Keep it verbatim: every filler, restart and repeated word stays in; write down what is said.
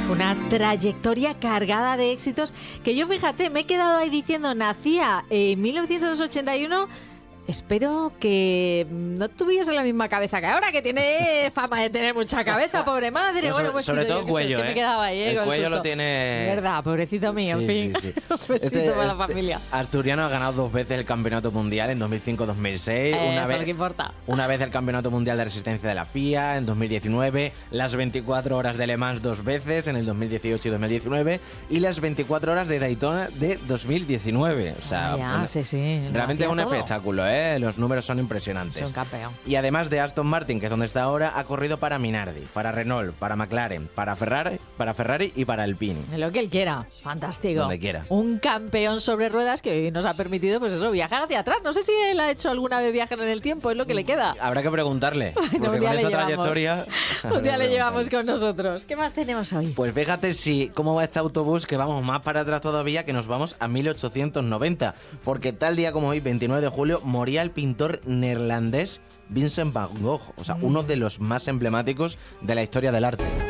Una trayectoria cargada de éxitos que yo, fíjate, me he quedado ahí diciendo, nacía en mil novecientos ochenta y uno... Espero que no tuviese la misma cabeza que ahora, que tiene fama de tener mucha cabeza, pobre madre. No, bueno, pues sobre sí, todo el cuello, es que ¿eh? me quedaba ahí, ¿eh? El con cuello susto. lo tiene... Verdad, pobrecito mío, sí, en fin. Sí, sí. Un besito este, para la este familia. Asturiano ha ganado dos veces el campeonato mundial, en dos mil cinco dos mil seis. Eh, una eso vez, es lo que importa. Una vez el campeonato mundial de resistencia de la F I A en dos mil diecinueve, las veinticuatro horas de Le Mans dos veces en el dos mil dieciocho y dos mil diecinueve y las veinticuatro horas de Daytona de dos mil diecinueve. O sea, Ah, ya, bueno, sí, sí. realmente es un todo. espectáculo, ¿eh? Los números son impresionantes. Es un campeón. Y además de Aston Martin, que es donde está ahora, ha corrido para Minardi, para Renault, para McLaren, para Ferrari, para Ferrari y para Alpine. Lo que él quiera. Fantástico. Donde quiera. Un campeón sobre ruedas que hoy nos ha permitido, pues eso, viajar hacia atrás. No sé si él ha hecho alguna vez viajes en el tiempo, es lo que le queda. Habrá que preguntarle, Bueno, porque un día con le esa llevamos. trayectoria... Un día habrá le que llevamos preguntarle. con nosotros. ¿Qué más tenemos hoy? Pues fíjate si cómo va este autobús, que vamos más para atrás todavía, que nos vamos a mil ochocientos noventa, porque tal día como hoy, veintinueve de julio, moría el pintor neerlandés Vincent van Gogh, o sea, uno de los más emblemáticos de la historia del arte.